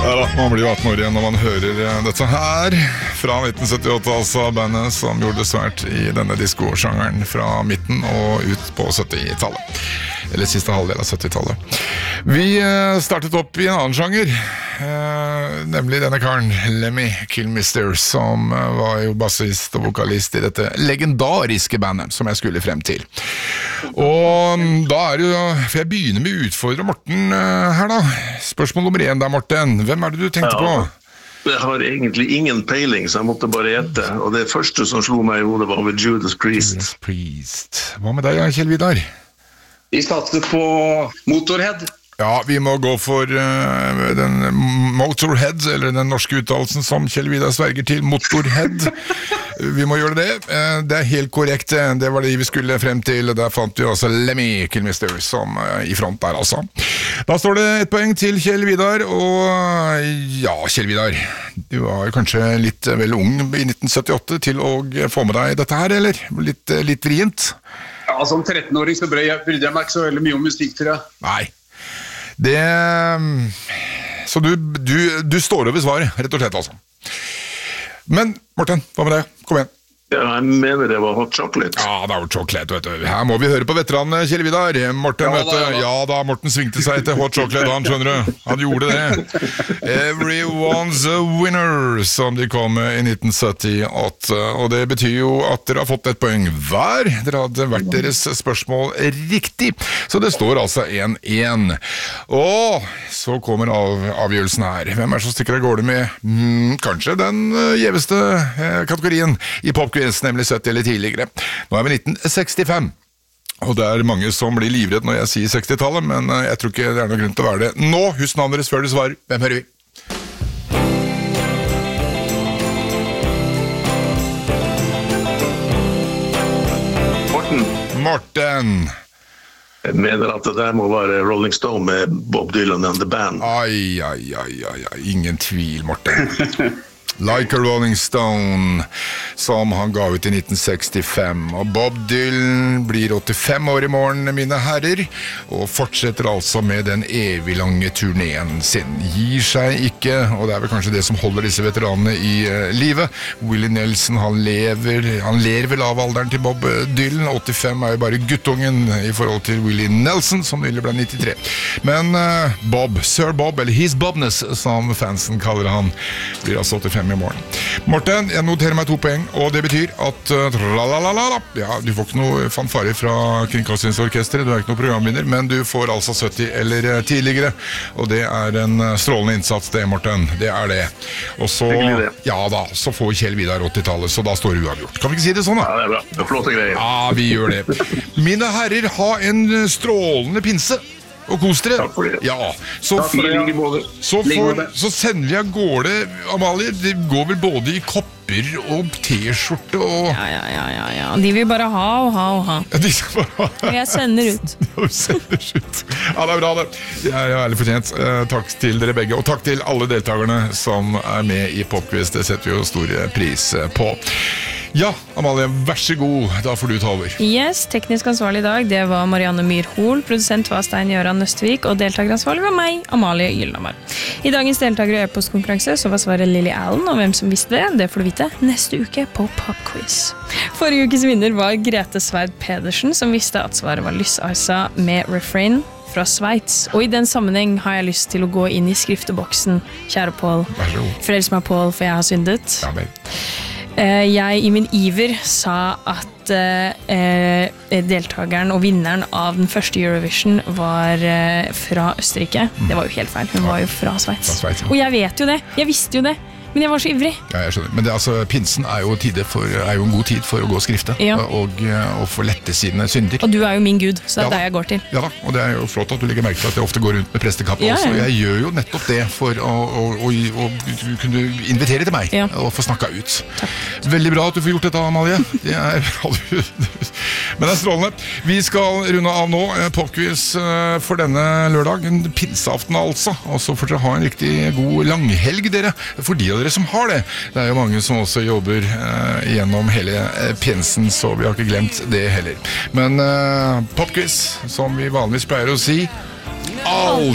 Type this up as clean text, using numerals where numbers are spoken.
Ja da, man blir jo 18 år igjen når man hører dette her fra 1978, altså bandet som gjorde det svært i denne diskosjangeren fra midten og ut på 70-tallet. Eller siste halvdel av 70-tallet. Vi startet opp i en annen sjanger, nemlig denne karen, Lemmy Kilmister, som var jo bassist og vokalist i dette legendariske bandet som jeg skulle frem til. Og da det jo, for jeg begynner med å utfordre Morten her da. Spørsmål nummer 1 der, Morten. Hvem det du tenkte på? Jeg har egentlig ingen peiling, så jeg måtte bare gjette. Og det første som slo meg i hodet var med Judas Priest. Hva med deg, Kjell Vidar? Vi satser på Motorhead. Ja, vi må gå for den Motorhead, eller den norske uttalelsen som Kjell Vidar sverger til, Motorhead. Vi må gjøre det. Det helt korrekt. Det var det vi skulle frem til. Der fant vi også Lemmy Kilmister som i front der, altså. Da står det 1 poeng til Kjell Vidar, og ja, Kjell Vidar, du var kanskje litt vel ung i 1978 til å få med deg dette her, eller? Litt vrient? Ja, som 13-åring så brydde jeg meg ikke så veldig mye om musikk, tror jeg. Nei. Så du står over svaret, rett og slett, altså. Men, Morten, hva med deg? Kom igjen. Ja, jeg mener det var hot chocolate. Ja, det var hot chocolate, vet du. Her må vi høre på veteranene, Kjell Vidar. Morten, vet du. Ja da, Morten svingte seg til hot chocolate, han skjønner du. Han gjorde det. Everyone's a winner, som de kom med i 1978. Og det betyr jo at dere har fått 1 poeng hver. Dere hadde vært deres spørsmål riktig. Så det står altså 1-1. Og så kommer avgjørelsen her. Hvem som stikker av gårde med kanskje den gjeveste kategorien i popquiz, nemlig 70 eller tidligere. Nå vi 1965, og det mange som blir livredd når jeg sier 60-tallet, men jeg tror ikke det noen grunn til å være det. Nå, husk navnet deres før du svarer. Hvem hører vi? Morten. Jeg mener at det der må være Rolling Stone med Bob Dylan and the Band. Ai, ingen tvil, Morten. Like a Rolling Stone, som han ga ut i 1965. Og Bob Dylan blir 85 år i morgen, mine herrer, og fortsetter altså med den evig lange turneen sin. Gir seg ikke, og det vel kanskje det som holder disse veteranene i livet. Willie Nelson, han ler vel av alderen til Bob Dylan. 85 jo bare guttungen i forhold til Willie Nelson, som nylig ble 93. Men Bob, Sir Bob, eller His Bobness, som fansen kaller han, blir altså 85 i morgen. Morten, jeg noterer meg 2 poeng, og det betyr at ja, du får ikke noe fanfare fra Kringkastingsorkestret, du ikke noe programvinner, men du får altså 70 eller tidligere, og det en strålende innsats det, Morten. Det det. Og så, ja da, så får Kjell Vidar 80-tallet, så da står det uavgjort. Kan vi ikke si det sånn da? Ja, det bra. Det flotte greier. Ja, vi gjør det. Mine herrer, ha en strålende pinse. Og kos dere. Takk for det. Ja, så sender vi av gårde, Amalie, det går vel både i kopper og t-skjorte og... Ja. De vil bare ha og ha og ha. Ja, de skal bare ha. Og jeg sender ut. Du sender ut. Ja, det bra det. Jeg ærlig fortjent. Takk til dere begge, og takk til alle deltakerne som med i Popquiz. Det setter vi jo stor pris på. Ja, Amalie, vær så god, da får du ta over. Yes, teknisk ansvarlig i dag, det var Marianne Myrhol, produsent var Stein-Jøran Nøstvik, og deltakeransvarlig var meg, Amalie Gyllenhammer. I dagens deltaker- og e-postkonkurranse så var svaret Lily Allen, og hvem som visste det får du vite neste uke på Popquiz. Forrige ukes vinner var Grete Sverd Pedersen, som visste at svaret var Lyssarsa med Refrain fra Sveits. Og i den sammenheng har jeg lyst til å gå inn i skrifteboksen, kjære Paul. Frels meg, Paul, for jeg har syndet. Ja, vel. Jeg i min iver sa at deltakeren og vinneren av den første Eurovision var fra Østerrike. Det var jo helt feil, hun var jo fra Sveits. Og jeg vet jo det, jeg visste jo det, men jeg var så ivrig. Ja, jeg skjønner. Men det, altså, pinsen jo en god tid for å gå og skrifte, og få lette sine synder. Og du jo min Gud, så det der jeg går til. Ja da, og det jo flott at du legger merke til at jeg ofte går rundt med prestekappe også. Jeg gjør jo nettopp det for å kunne invitere til meg, og få snakket ut. Takk. Veldig bra at du får gjort dette, Amalie. Det bra du... Men det strålende. Vi skal runde av nå Popquiz for denne lørdagen, pinseaften altså. Og så får dere ha en riktig god langhelg, dere. For de av dere som har det. Det jo mange som også jobber gjennom hele pinsen, så vi har ikke glemt det heller. Men Popquiz, som vi vanligvis pleier å si, alltid